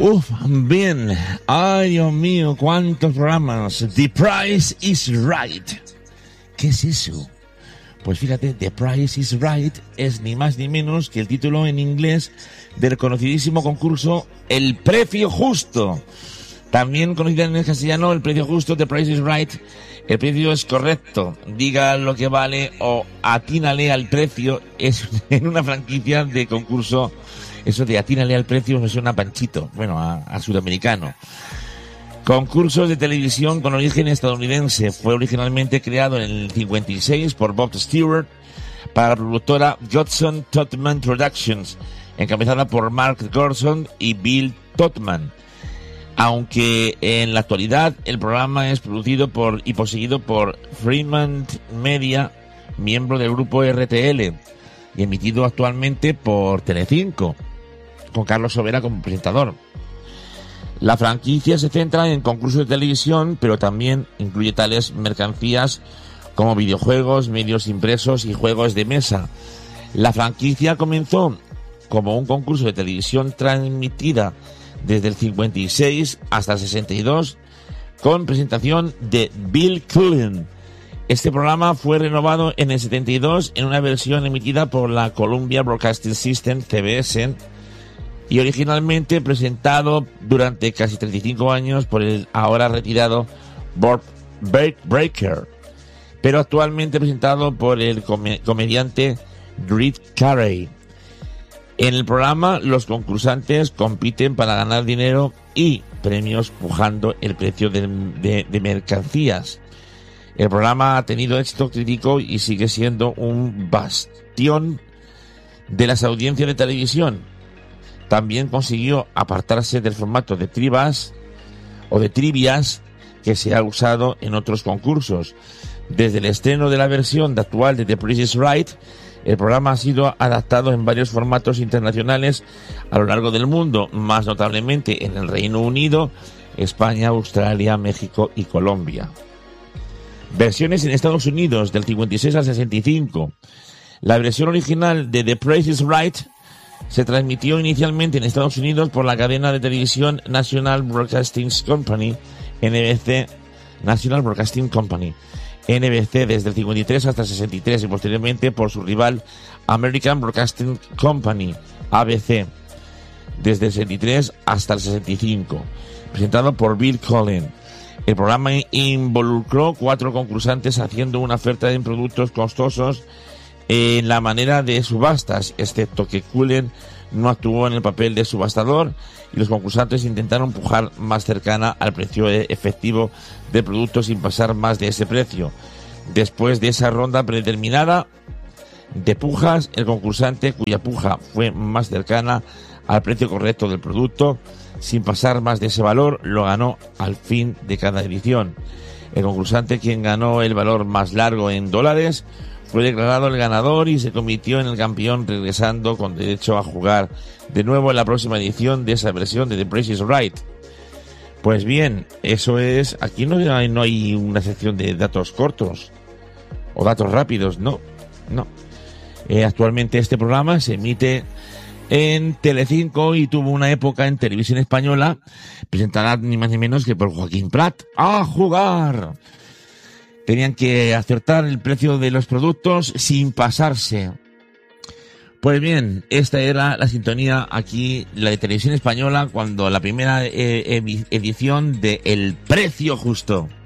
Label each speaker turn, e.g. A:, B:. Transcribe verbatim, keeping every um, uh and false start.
A: Uf, bien. Ay, Dios mío, cuántos programas. The Price is Right. ¿Qué es eso? Pues fíjate, The Price is Right es ni más ni menos que el título en inglés del conocidísimo concurso El Precio Justo. También conocida en el castellano, El Precio Justo, The Price is Right. El precio es correcto, diga lo que vale o atínale al precio. Es en una franquicia de concurso. Eso de atínale al precio me suena a panchito, bueno, a, a sudamericano. Concursos de televisión con origen estadounidense. Fue originalmente creado en el cincuenta y seis por Bob Stewart para la productora Judson Todman Productions, encabezada por Mark Gorson y Bill Todman. Aunque en la actualidad el programa es producido por y poseído por Fremont Media, miembro del grupo R T L, y emitido actualmente por Telecinco, con Carlos Sobera como presentador. La franquicia se centra en concursos de televisión, pero también incluye tales mercancías como videojuegos, medios impresos y juegos de mesa. La franquicia comenzó como un concurso de televisión transmitida desde el cincuenta y seis hasta el sesenta y dos, con presentación de Bill Cullen. Este programa fue renovado en el setenta y dos en una versión emitida por la Columbia Broadcasting System, C B S, y originalmente presentado durante casi treinta y cinco años por el ahora retirado Bob Barker, pero actualmente presentado por el come- comediante Drew Carey. En el programa, los concursantes compiten para ganar dinero y premios pujando el precio de, de, de mercancías. El programa ha tenido éxito crítico y sigue siendo un bastión de las audiencias de televisión. También consiguió apartarse del formato de trivas o de trivias que se ha usado en otros concursos. Desde el estreno de la versión actual de The Price is Right, el programa ha sido adaptado en varios formatos internacionales a lo largo del mundo, más notablemente en el Reino Unido, España, Australia, México y Colombia. Versiones en Estados Unidos del cincuenta y seis al sesenta y cinco. La versión original de The Price is Right se transmitió inicialmente en Estados Unidos por la cadena de televisión National Broadcasting Company, N B C, National Broadcasting Company, N B C desde el cincuenta y tres hasta el sesenta y tres y posteriormente por su rival American Broadcasting Company, A B C, desde el sesenta y tres hasta el sesenta y cinco, presentado por Bill Cullen. El programa involucró cuatro concursantes haciendo una oferta de productos costosos en la manera de subastas, excepto que Cullen no actuó en el papel de subastador y los concursantes intentaron pujar más cercana al precio efectivo del producto sin pasar más de ese precio. Después de esa ronda predeterminada de pujas, el concursante cuya puja fue más cercana al precio correcto del producto, sin pasar más de ese valor, lo ganó al fin de cada edición. El concursante quien ganó el valor más largo en dólares fue declarado el ganador y se convirtió en el campeón, regresando con derecho a jugar de nuevo en la próxima edición de esa versión de The Price is Right. Pues bien, eso es. Aquí no hay, no hay una sección de datos cortos o datos rápidos, no, no. Eh, actualmente este programa se emite en Telecinco y tuvo una época en Televisión Española, presentada ni más ni menos que por Joaquín Prat. ¡A jugar! Tenían que acertar el precio de los productos sin pasarse. Pues bien, esta era la sintonía aquí, la de Televisión Española, cuando la primera eh, edición de El Precio Justo.